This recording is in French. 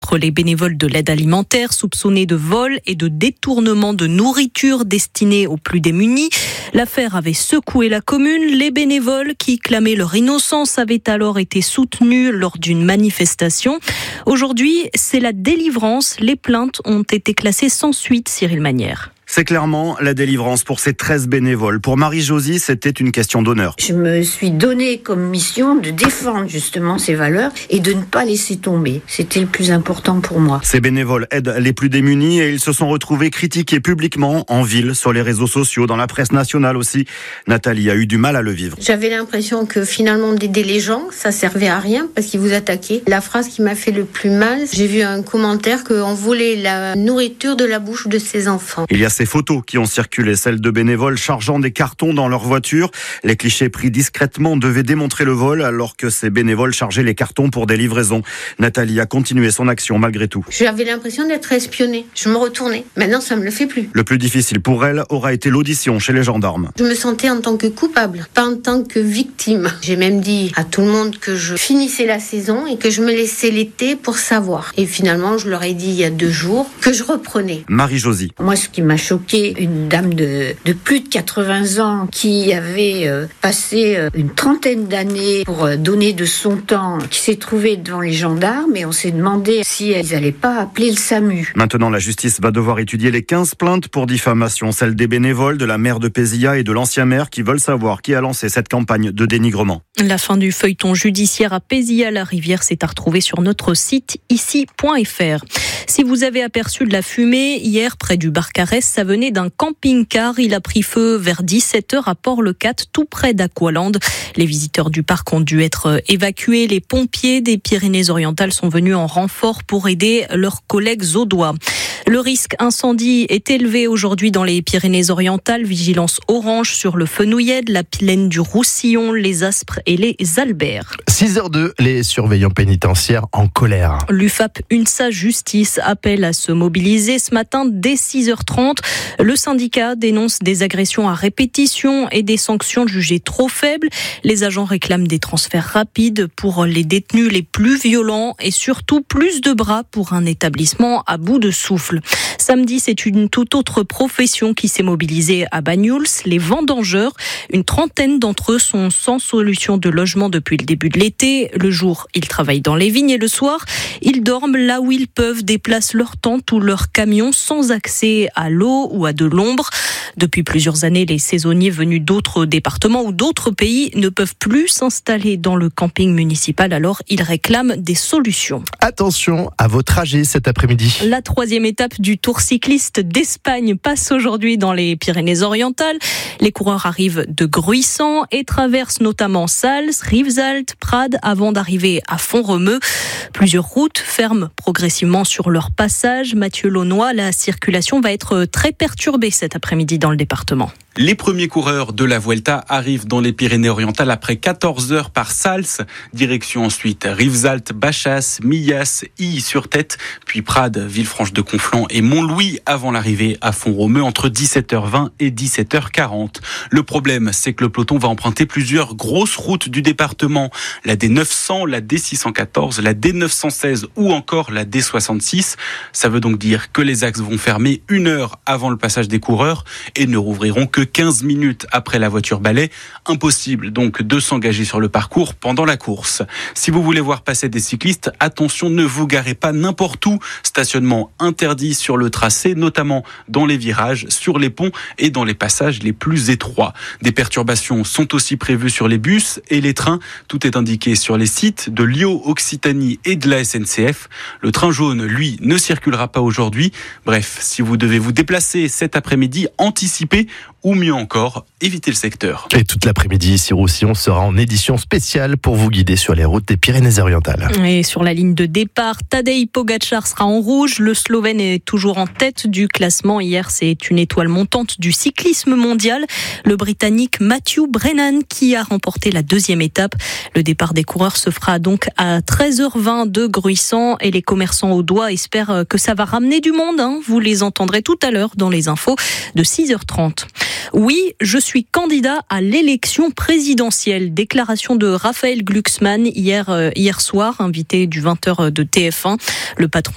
contre les bénévoles de l'aide alimentaire soupçonnés de vol et de détournement de nourriture destinée aux plus démunis. L'affaire avait secoué la commune. Les bénévoles qui clamaient leur innocence avaient alors été soutenus lors d'une manifestation. Aujourd'hui, c'est la délivrance. Les plaintes ont été classées sans suite, Cyril Manière. C'est clairement la délivrance pour ces 13 bénévoles. Pour Marie-Josie, c'était une question d'honneur. Je me suis donné comme mission de défendre justement ces valeurs et de ne pas laisser tomber. C'était le plus important pour moi. Ces bénévoles aident les plus démunis et ils se sont retrouvés critiqués publiquement en ville, sur les réseaux sociaux, dans la presse nationale aussi. Nathalie a eu du mal à le vivre. J'avais l'impression que finalement d'aider les gens, ça servait à rien parce qu'ils vous attaquaient. La phrase qui m'a fait le plus mal, j'ai vu un commentaire qu'on volait la nourriture de la bouche de ses enfants. Il y a ces photos qui ont circulé, celles de bénévoles chargeant des cartons dans leur voiture. Les clichés pris discrètement devaient démontrer le vol alors que ces bénévoles chargeaient les cartons pour des livraisons. Nathalie a continué son action malgré tout. J'avais l'impression d'être espionnée. Je me retournais. Maintenant, ça me le fait plus. Le plus difficile pour elle aura été l'audition chez les gendarmes. Je me sentais en tant que coupable, pas en tant que victime. J'ai même dit à tout le monde que je finissais la saison et que je me laissais l'été pour savoir. Et finalement, je leur ai dit il y a 2 jours que je reprenais. Marie-Josie. Moi, ce qui m'a choqué, une dame de plus de 80 ans qui avait passé une trentaine d'années pour donner de son temps, qui s'est trouvée devant les gendarmes et on s'est demandé si elles n'allaient pas appeler le SAMU. Maintenant, la justice va devoir étudier les 15 plaintes pour diffamation, celles des bénévoles, de la maire de Pézilla et de l'ancien maire qui veulent savoir qui a lancé cette campagne de dénigrement. La fin du feuilleton judiciaire à Pézilla-la-Rivière s'est à retrouver sur notre site ici.fr. Si vous avez aperçu de la fumée hier près du Barcarès, ça venait d'un camping-car. Il a pris feu vers 17h à Port-le-Cat, tout près d'Aqualand. Les visiteurs du parc ont dû être évacués. Les pompiers des Pyrénées-Orientales sont venus en renfort pour aider leurs collègues audois. Le risque incendie est élevé aujourd'hui dans les Pyrénées-Orientales. Vigilance orange sur le Fenouillède, la plaine du Roussillon, les Aspres et les Albert. 6h02, les surveillants pénitentiaires en colère. L'UFAP UNSA Justice appelle à se mobiliser ce matin dès 6h30. Le syndicat dénonce des agressions à répétition et des sanctions jugées trop faibles. Les agents réclament des transferts rapides pour les détenus les plus violents et surtout plus de bras pour un établissement à bout de souffle. Samedi, c'est une toute autre profession qui s'est mobilisée à Banyuls, les vendangeurs. Une trentaine d'entre eux sont sans solution de logement depuis le début de l'été. Le jour, ils travaillent dans les vignes et le soir, ils dorment là où ils peuvent, déplacent leur tente ou leur camion sans accès à l'eau ou à de l'ombre. Depuis plusieurs années, les saisonniers venus d'autres départements ou d'autres pays ne peuvent plus s'installer dans le camping municipal, alors ils réclament des solutions. Attention à vos trajets cet après-midi. La 3e étape du Tour cycliste d'Espagne passe aujourd'hui dans les Pyrénées-Orientales. Les coureurs arrivent de Gruissant et traversent notamment Sals, Rivesaltes, Prades avant d'arriver à Font-Romeu. Plusieurs routes ferment progressivement sur leur passage. Mathieu Launois, la circulation va être très perturbée cet après-midi dans le département. Les premiers coureurs de la Vuelta arrivent dans les Pyrénées-Orientales après 14 heures par Sals. Direction ensuite Rivesaltes, Bachas, Millas, Illy-sur-Tête, puis Prades, Villefranche-de-Conflans et Montlouis avant l'arrivée à Font-Romeu entre 17h20 et 17h40. Le problème, c'est que le peloton va emprunter plusieurs grosses routes du département. La D900, la D614, la D916 ou encore la D66. Ça veut donc dire que les axes vont fermer 1 heure avant le passage des coureurs et ne rouvriront que 15 minutes après la voiture balai. Impossible donc de s'engager sur le parcours pendant la course. Si vous voulez voir passer des cyclistes, attention, ne vous garez pas n'importe où. Stationnement interdit sur le tracé, notamment dans les virages, sur les ponts et dans les passages les plus étroits. Des perturbations sont aussi prévues sur les bus et les trains. Tout est indiqué sur les sites de Lio Occitanie et de la SNCF. Le train jaune, lui, ne circulera pas aujourd'hui. Bref, si vous devez vous déplacer cet après-midi, anticipez ou mieux encore, évitez le secteur. Et toute l'après-midi, ici Roussillon sera en édition spéciale pour vous guider sur les routes des Pyrénées-Orientales. Et sur la ligne de départ, Tadej Pogačar sera en rouge. Le Slovène est toujours en tête du classement. Hier, c'est une étoile montante du cyclisme mondial. Le Britannique Matthew Brennan qui a remporté la 2e étape. Le départ des coureurs se fera donc à 13h20 de Gruissant et les commerçants audois espèrent que ça va ramener du monde. Vous les entendrez tout à l'heure dans les infos de 6h30. Oui, je suis candidat à l'élection présidentielle. Déclaration de Raphaël Glucksmann hier soir, invité du 20h de TF1. Le patron